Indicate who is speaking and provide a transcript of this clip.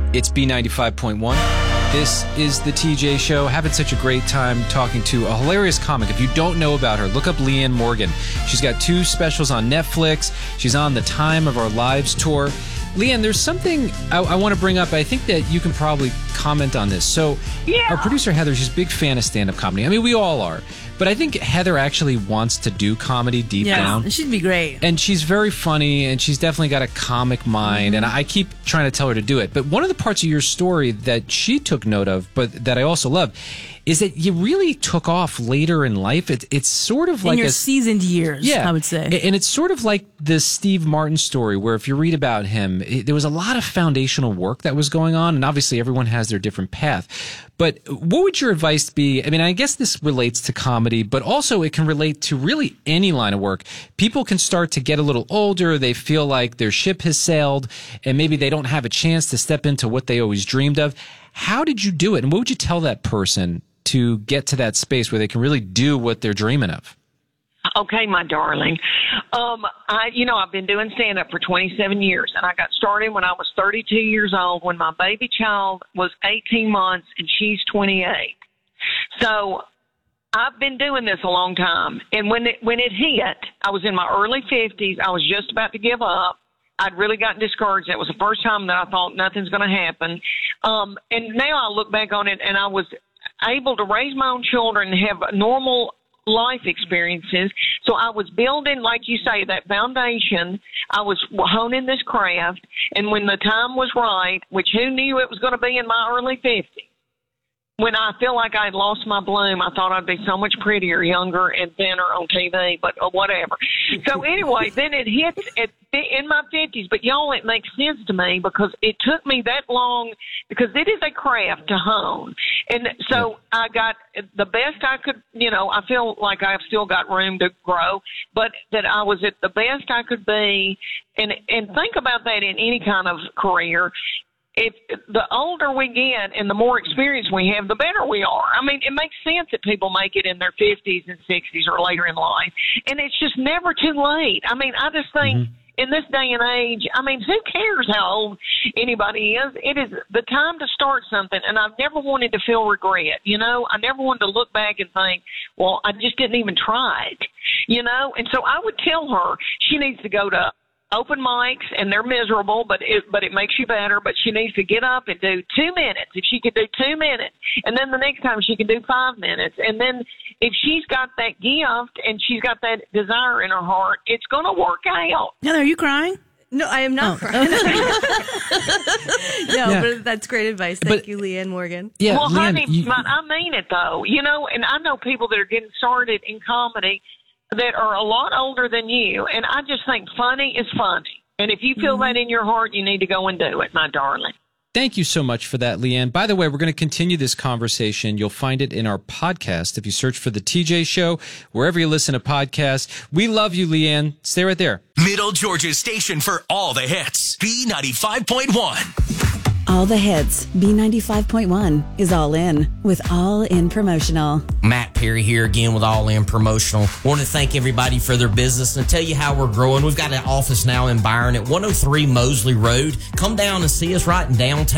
Speaker 1: It's B95.1. This is the TJ Show. Having such a great time talking to a hilarious comic. If you don't know about her, look up Leanne Morgan. She's got 2 specials on Netflix. She's on the Time of Our Lives tour. Leanne, there's something I want to bring up. I think that you can probably comment on this. So our producer, Heather, she's a big fan of stand-up comedy. I mean, we all are. But I think Heather actually wants to do comedy deep down.
Speaker 2: Yeah, she'd be great.
Speaker 1: And she's very funny, and she's definitely got a comic mind, and I keep trying to tell her to do it. But one of the parts of your story that she took note of, but that I also love, is that you really took off later in life. It's sort of like
Speaker 2: in your seasoned years, I would say.
Speaker 1: And it's sort of like the Steve Martin story, where if you read about him, there was a lot of foundational work that was going on, and obviously everyone has their different path. But what would your advice be? I mean, I guess this relates to comedy, but also it can relate to really any line of work. People can start to get a little older. They feel like their ship has sailed, and maybe they don't have a chance to step into what they always dreamed of. How did you do it? And what would you tell that person to get to that space where they can really do what they're dreaming of?
Speaker 3: Okay, my darling. I've been doing stand-up for 27 years, and I got started when I was 32 years old, when my baby child was 18 months, and she's 28. So I've been doing this a long time. And when it hit, I was in my early 50s. I was just about to give up. I'd really gotten discouraged. That was the first time that I thought nothing's going to happen. And now I look back on it, and I was able to raise my own children and have normal life experiences. So I was building, like you say, that foundation. I was honing this craft. And when the time was right, which who knew it was going to be in my early 50s, when I feel like I had lost my bloom, I thought I'd be so much prettier, younger, and thinner on TV, but whatever. So anyway, then it hits in my 50s. But, y'all, it makes sense to me because it took me that long, because it is a craft to hone. And so I got the best I could, I feel like I've still got room to grow, but that I was at the best I could be. And think about that in any kind of career. If the older we get and the more experience we have, the better we are. I mean, it makes sense that people make it in their 50s and 60s or later in life. And it's just never too late. I mean, I just think in this day and age, I mean, who cares how old anybody is? It is the time to start something. And I've never wanted to feel regret. I never wanted to look back and think, well, I just didn't even try it, And so I would tell her she needs to go to open mics, and they're miserable, but it makes you better. But she needs to get up and do 2 minutes. If she could do 2 minutes, and then the next time she can do 5 minutes, and then if she's got that gift and she's got that desire in her heart, it's going to work out.
Speaker 2: Heather, are you crying?
Speaker 4: No, I am not crying. But that's great advice. Thank you, Leanne Morgan.
Speaker 3: Yeah, well, Leanne, honey, I mean it though. And I know people that are getting started in comedy that are a lot older than you, and I just think funny is funny. And if you feel that in your heart, you need to go and do it, my darling.
Speaker 1: Thank you so much for that, Leanne. By the way, we're going to continue this conversation. You'll find it in our podcast if you search for The TJ Show, wherever you listen to podcasts. We love you, Leanne. Stay right there.
Speaker 5: Middle Georgia's station for all the hits. B95.1.
Speaker 6: All the hits. B95.1 is All In with All In Promotional.
Speaker 7: Matt Perry here again with All In Promotional. Want to thank everybody for their business and tell you how we're growing. We've got an office now in Byron at 103 Mosley Road. Come down and see us right in downtown